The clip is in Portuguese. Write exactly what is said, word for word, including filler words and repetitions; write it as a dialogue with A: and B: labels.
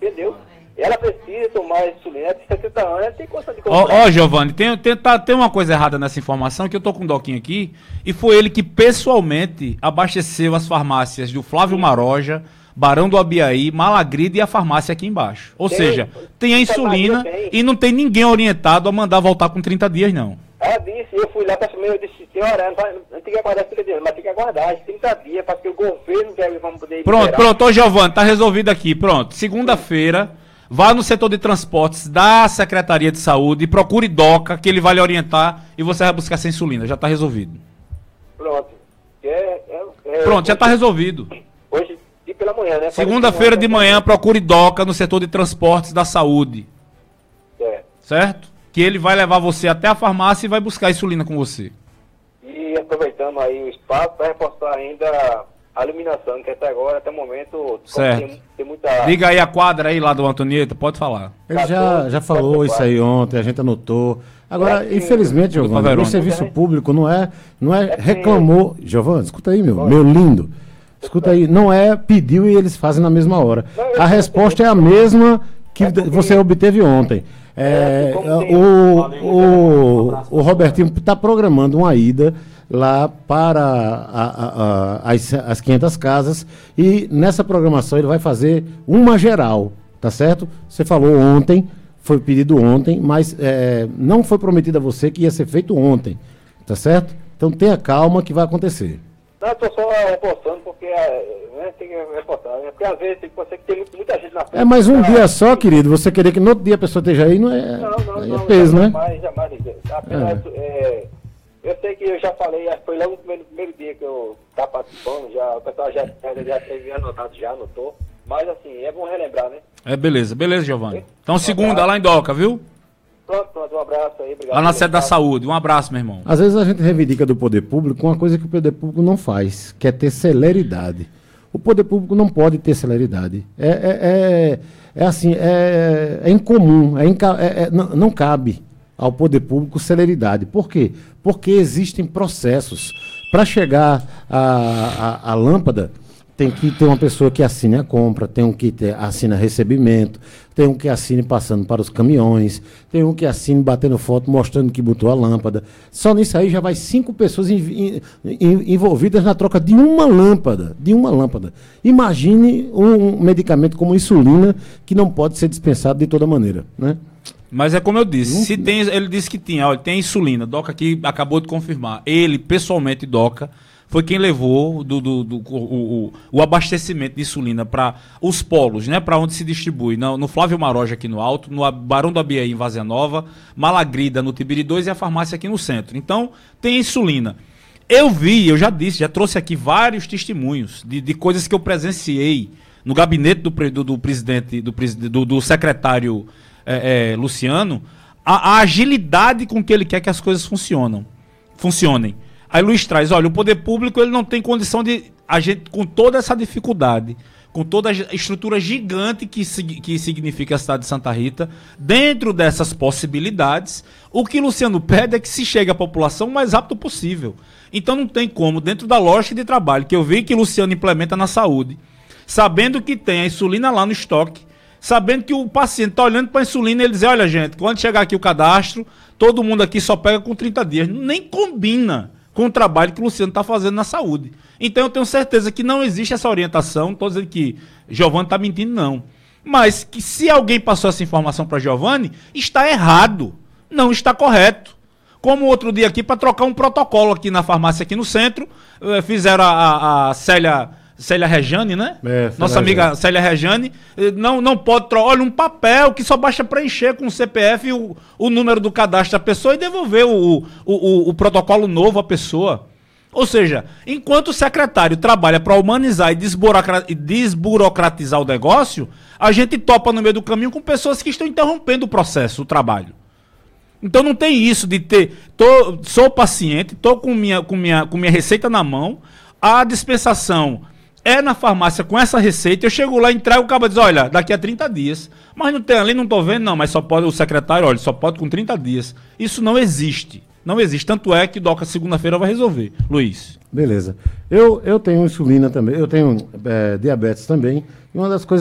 A: entendeu? Ela precisa tomar insulina, ela tem setenta anos, ela tem condição de
B: Ó,
A: comprar.
B: ó, Giovanni, tem, tem, tá, tem uma coisa errada nessa informação, que eu tô com o Doquinho aqui, e foi ele que pessoalmente abasteceu as farmácias do Flávio Maroja, Barão do Abiaí, Malagrida e a farmácia aqui embaixo. Ou
A: Tem,
B: seja, tem a insulina
A: tem.
B: e não tem ninguém orientado a mandar voltar com trinta dias, não.
A: Ela disse, eu fui lá para assumir, eu disse, senhora, não, vai, não tem que aguardar trinta dias, mas tem que aguardar trinta dias, para que o governo quer, vamos poder...
B: Pronto,
A: liberar.
B: pronto, ô Giovanni, tá resolvido aqui, pronto. Segunda-feira, vá no setor de transportes da Secretaria de Saúde e procure DOCA, que ele vai lhe orientar e você vai buscar essa insulina, já tá resolvido.
A: Pronto. É, é, é,
B: Pronto, já tá resolvido.
A: Hoje, e pela manhã, né?
B: Segunda-feira de manhã, procure DOCA no setor de transportes da saúde,
A: É.
B: certo? Que ele vai levar você até a farmácia e vai buscar a insulina com você.
A: E aproveitando aí o espaço para reforçar ainda a iluminação, que até agora, até o momento,
B: Certo.
A: Tem, tem muita...
B: Liga aí a quadra aí lá do Antonieta, pode falar.
C: Ele já, já falou isso aí ontem, a gente anotou. Agora,
A: É,
C: infelizmente,
B: Tudo pra
C: Giovanni, o
B: Verônica.
C: serviço público não é, não é
A: É que-
C: reclamou. Giovanni, escuta aí, meu, meu lindo. Escuta aí, não é pediu e eles fazem na mesma hora.
A: Não, eu
C: A
A: sei,
C: resposta
A: eu
C: é a
A: sei.
C: mesma que
A: É porque-
C: você obteve ontem. É,
A: É, como tem-
C: o,
A: Valeu,
C: o,
A: um abraço,
C: o Robertinho está programando uma ida lá para a- a- a- as, as quinhentas casas e nessa programação ele vai fazer uma geral, tá certo? Você falou ontem, foi pedido ontem, mas é, não foi prometido a você que ia ser feito ontem, tá certo? Então tenha calma que vai acontecer.
A: Não, eu tô só reforçando, porque é, né, tem que reforçar, né? Porque às vezes tem, você que tem muito- muita gente na frente.
C: É mais um
A: Ah,
C: dia só, querido, você querer que no outro dia a pessoa esteja aí, não é,
A: Não, não,
C: aí é
A: não,
C: peso, né?
A: jamais, jamais. Apenas, é, eu sei que eu já falei, acho que foi logo no primeiro, primeiro dia que eu estava participando, já, o pessoal já, já teve anotado, já anotou, mas assim, é bom relembrar, né?
B: É, beleza, beleza, Giovanni. Então, segunda, lá em DOCA, viu?
A: Pronto, pronto, um abraço aí, obrigado.
B: Lá na sede da
A: Obrigado.
B: saúde. Um abraço, meu irmão.
C: Às vezes a gente reivindica do poder público uma coisa que o poder público não faz, que é ter celeridade. O poder público não pode ter celeridade. É, é, é, é assim, é, é incomum, é inca, é, é, não, não cabe ao poder público celeridade. Por quê? Porque existem processos. Para chegar à a, a, a lâmpada, tem que ter uma pessoa que assine a compra, tem um que ter, assina recebimento, tem um que assine passando para os caminhões, tem um que assine batendo foto mostrando que botou a lâmpada. Só nisso aí já vai cinco pessoas em- em- envolvidas na troca de uma lâmpada, de uma lâmpada. Imagine um medicamento como insulina que não pode ser dispensado de toda maneira, né?
B: Mas é como eu disse, se tem, ele disse que tinha, olha, tem insulina. DOCA aqui acabou de confirmar. Ele, pessoalmente, DOCA, foi quem levou do, do, do- o, o- o abastecimento de insulina para os polos, né? Para onde se distribui. No, no Flávio Maroja aqui no Alto, no Barão do Abiaí em Vazia Nova, Malagrida no Tibiri dois e a farmácia aqui no centro. Então, tem insulina. Eu vi, eu já disse, já trouxe aqui vários testemunhos de, de coisas que eu presenciei no gabinete do, pre- do, do presidente, do, preside- do, do secretário é, é, Luciano, a, a agilidade com que ele quer que as coisas funcionam, funcionem. Aí Luiz traz, olha, o poder público ele não tem condição de, a gente, com toda essa dificuldade, com toda a estrutura gigante que, sig- que significa a cidade de Santa Rita, dentro dessas possibilidades, o que Luciano pede é que se chegue à população o mais rápido possível. Então não tem como, dentro da lógica de trabalho que eu vi que Luciano implementa na saúde, sabendo que tem a insulina lá no estoque, sabendo que o paciente está olhando para a insulina e ele diz, olha gente, quando chegar aqui o cadastro, todo mundo aqui só pega com trinta dias. Nem combina com o trabalho que o Luciano está fazendo na saúde. Então eu tenho certeza que não existe essa orientação, não estou dizendo que Giovanni está mentindo, não. Mas que se alguém passou essa informação para Giovanni, está errado, não está correto. Como outro dia aqui, para trocar um protocolo aqui na farmácia, aqui no centro, eh, fizeram a, a, a Célia... Célia Rejane, né?
C: É, Célia
B: Nossa amiga
C: Rejane.
B: Célia Rejane, eh, não, não pode trocar. Olha, um papel que só basta preencher com o C P F e o, o número do cadastro da pessoa e devolver o, o, o, o protocolo novo à pessoa. Ou seja, enquanto o secretário trabalha para humanizar e desburocra- e desburocratizar o negócio, a gente topa no meio do caminho com pessoas que estão interrompendo o processo, o trabalho. Então não tem isso de ter. Tô, sou paciente, estou com minha, com, minha, com minha receita na mão, a dispensação é na farmácia com essa receita, eu chego lá, entrego o cabo e diz, olha, daqui a trinta dias. Mas não tem ali, não estou vendo, não, mas só pode, o secretário, olha, só pode com trinta dias. Isso não existe. Não existe. Tanto é que o DOCA segunda-feira vai resolver. Luiz.
C: Beleza. Eu, eu tenho insulina também, eu tenho é, diabetes também, e uma das coisas